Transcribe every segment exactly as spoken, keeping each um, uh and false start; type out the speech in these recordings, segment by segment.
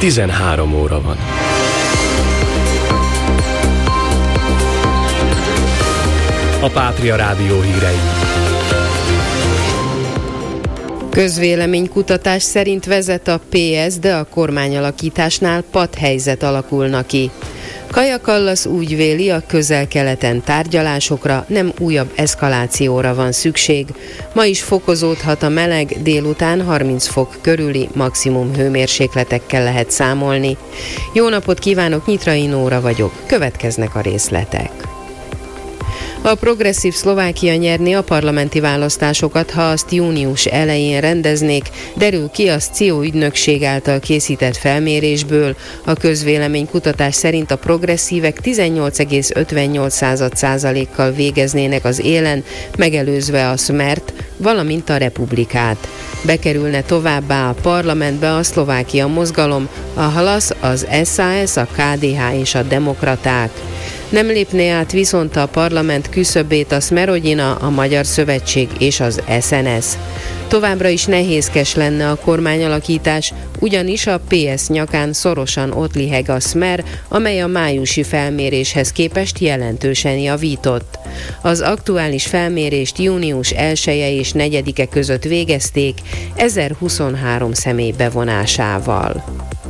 tizenhárom óra van. A Pátria Rádió hírei. Közvéleménykutatás szerint vezet a pé es, de a kormányalakításnál patthelyzet alakulna ki. Kaja Kallas úgy véli, a Közel-Keleten tárgyalásokra, nem újabb eszkalációra van szükség. Ma is fokozódhat a meleg, délután harminc fok körüli maximum hőmérsékletekkel lehet számolni. Jó napot kívánok, Nyitrai Nóra vagyok, következnek a részletek. A Progresszív Szlovákia nyerné a parlamenti választásokat, ha azt június elején rendeznék, derül ki a Scio ügynökség által készített felmérésből. A közvéleménykutatás szerint a progresszívek tizennyolc egész ötvennyolc százalékkal végeznének az élen, megelőzve a Smert, valamint a Republikát. Bekerülne továbbá a parlamentbe a Szlovákia mozgalom, a Halasz, az es zá es, a ká dé há és a Demokraták. Nem lépné át viszont a parlament küszöbét a Smerodina, a Magyar Szövetség és az es en es. Továbbra is nehézkes lenne a kormányalakítás, ugyanis a pé es nyakán szorosan ott liheg a Smer, amely a májusi felméréshez képest jelentősen javított. Az aktuális felmérést június elseje és negyedike között végezték, ezerhuszonhárom személy bevonásával.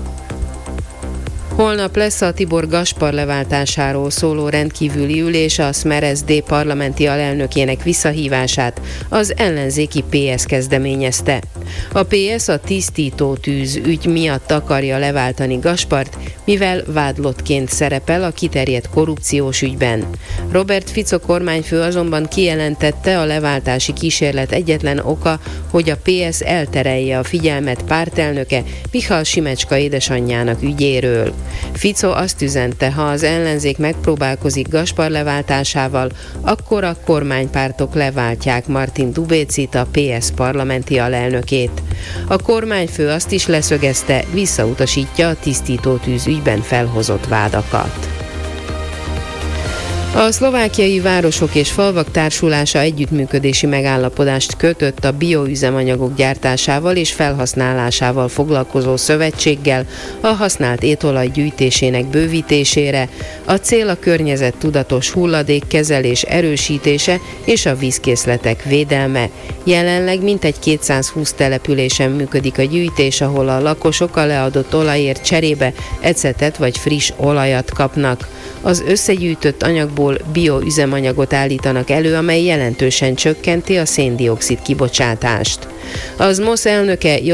Holnap lesz a Tibor Gaspar leváltásáról szóló rendkívüli ülés, a Smer es zé parlamenti alelnökének visszahívását az ellenzéki pé es kezdeményezte. A pé es a tisztító tűz ügy miatt akarja leváltani Gaspart, mivel vádlottként szerepel a kiterjedt korrupciós ügyben. Robert Fico kormányfő azonban kijelentette, a leváltási kísérlet egyetlen oka, hogy a pé es elterelje a figyelmet pártelnöke Michal Simecska édesanyjának ügyéről. Fico azt üzente, ha az ellenzék megpróbálkozik Gaspar leváltásával, akkor a kormánypártok leváltják Martin Dubécit, a pé es parlamenti alelnökét. A kormányfő azt is leszögezte, visszautasítja a tisztítótűz ügyben felhozott vádakat. A Szlovákiai Városok és Falvak Társulása együttműködési megállapodást kötött a bioüzemanyagok gyártásával és felhasználásával foglalkozó szövetséggel a használt étolaj gyűjtésének bővítésére. A cél a környezettudatos hulladékkezelés erősítése és a vízkészletek védelme. Jelenleg mintegy kétszázhúsz településen működik a gyűjtés, ahol a lakosok a leadott olajért cserébe ecetet vagy friss olajat kapnak. Az összegyűjtött anyagból bioüzemanyagot állítanak elő, amely jelentősen csökkenti a szén-dioxid kibocsátást. Az MOSZ elnöke